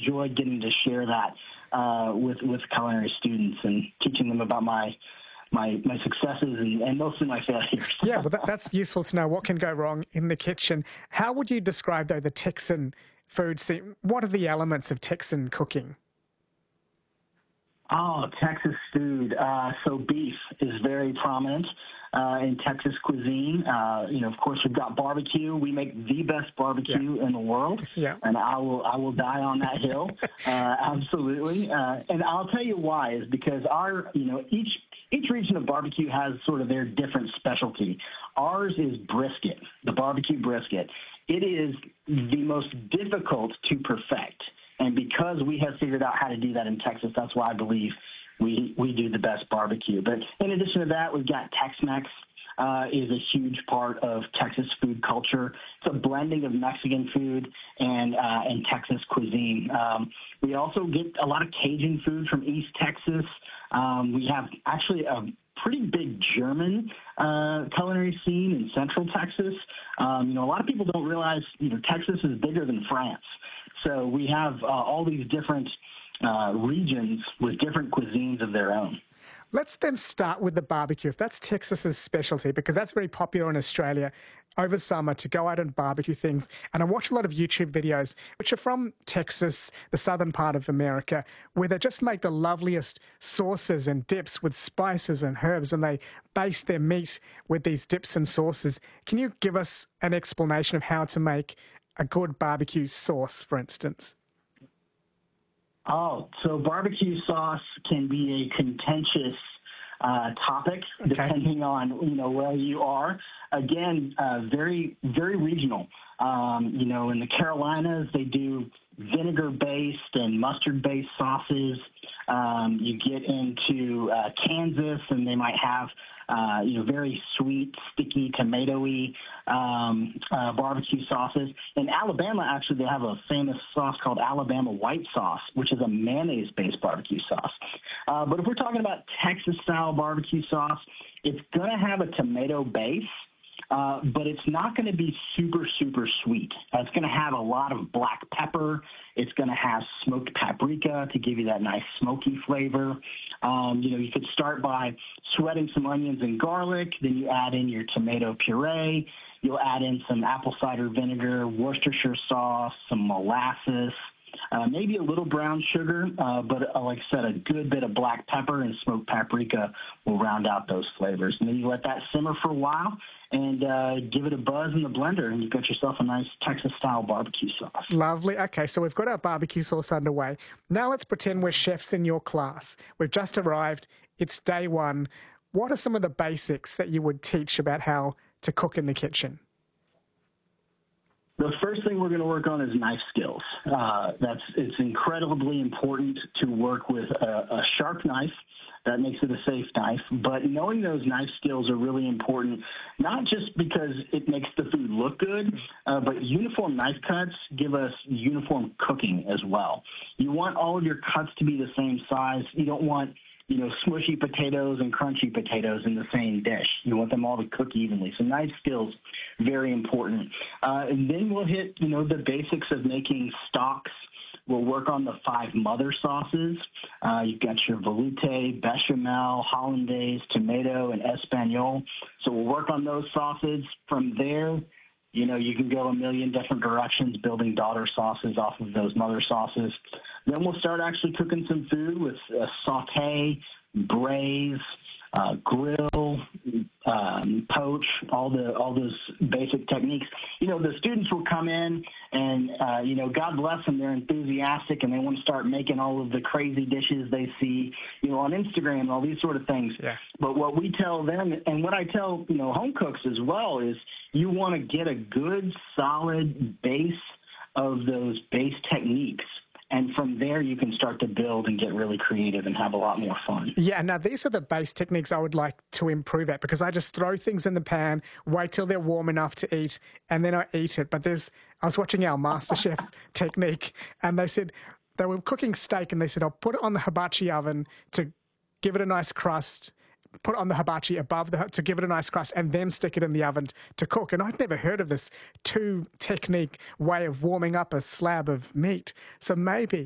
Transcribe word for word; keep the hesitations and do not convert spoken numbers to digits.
enjoyed getting to share that uh, with with culinary students and teaching them about my my my successes and, and mostly my failures. Yeah, well, that, that's useful to know what can go wrong in the kitchen. How would you describe, though, the Texan food scene? What are the elements of Texan cooking? Oh, Texas food. Uh, so beef is very prominent uh, in Texas cuisine. Uh, you know, of course, we've got barbecue. We make the best barbecue yeah. in the world, yeah. and I will I will die on that hill. uh, absolutely, uh, and I'll tell you why is because our you know each each region of barbecue has sort of their different specialty. Ours is brisket, the barbecue brisket. It is the most difficult to perfect. And because we have figured out how to do that in Texas, that's why I believe we we do the best barbecue. But in addition to that, we've got Tex-Mex uh, is a huge part of Texas food culture. It's a blending of Mexican food and uh, and Texas cuisine. Um, we also get a lot of Cajun food from East Texas. Um, we have actually a pretty big German uh, culinary scene in Central Texas. Um, you know, a lot of people don't realize, you know, Texas is bigger than France. So we have uh, all these different uh, regions with different cuisines of their own. Let's then start with the barbecue. If that's Texas's specialty, because that's very popular in Australia over summer to go out and barbecue things. And I watch a lot of YouTube videos, which are from Texas, the southern part of America, where they just make the loveliest sauces and dips with spices and herbs, and they baste their meat with these dips and sauces. Can you give us an explanation of how to make a good barbecue sauce, for instance? Oh, so barbecue sauce can be a contentious uh, topic, okay. depending on, you know, where you are. Again, uh, very, very regional. Um, you know, in the Carolinas, they do vinegar-based and mustard-based sauces. Um, you get into uh, Kansas, and they might have, uh, you know, very sweet, sticky, tomato-y um, uh, barbecue sauces. In Alabama, actually, they have a famous sauce called Alabama white sauce, which is a mayonnaise-based barbecue sauce. Uh, but if we're talking about Texas-style barbecue sauce, it's going to have a tomato base. Uh, but it's not going to be super, super sweet. Uh, it's going to have a lot of black pepper. It's going to have smoked paprika to give you that nice smoky flavor. Um, you know, you could start by sweating some onions and garlic. Then you add in your tomato puree. You'll add in some apple cider vinegar, Worcestershire sauce, some molasses, uh, maybe a little brown sugar. Uh, but uh, like I said, a good bit of black pepper and smoked paprika will round out those flavors. And then you let that simmer for a while and uh, give it a buzz in the blender, and you've got yourself a nice Texas-style barbecue sauce. Lovely. Okay, so we've got our barbecue sauce underway. Now let's pretend we're chefs in your class. We've just arrived. It's day one. What are some of the basics that you would teach about how to cook in the kitchen? The first thing we're going to work on is knife skills. Uh, that's it's incredibly important to work with a, a sharp knife. That makes it a safe knife. But knowing those knife skills are really important, not just because it makes the food look good, uh, but uniform knife cuts give us uniform cooking as well. You want all of your cuts to be the same size. You don't want, you know, smushy potatoes and crunchy potatoes in the same dish. You want them all to cook evenly. So knife skills, very important. Uh, and then we'll hit, you know, the basics of making stocks. We'll work on the five mother sauces. Uh, you've got your velouté, bechamel, hollandaise, tomato, and espagnole. So we'll work on those sauces. From there, you know, you can go a million different directions building daughter sauces off of those mother sauces. Then we'll start actually cooking some food with uh, sauté, braise, uh, grill, um, poach, all the all those basic techniques. You know, the students will come in and, uh, you know, God bless them, they're enthusiastic and they want to start making all of the crazy dishes they see, you know, on Instagram and all these sort of things. Yeah. But what we tell them, and what I tell, you know, home cooks as well, is you want to get a good, solid base of those base techniques. And from there, you can start to build and get really creative and have a lot more fun. Yeah, now these are the base techniques I would like to improve at, because I just throw things in the pan, wait till they're warm enough to eat, and then I eat it. But there's, I was watching our MasterChef technique, and they said, they were cooking steak, and they said, I'll put it on the hibachi oven to give it a nice crust, put it on the hibachi above the to give it a nice crust, and then stick it in the oven to cook. And I'd never heard of this two technique way of warming up a slab of meat. So maybe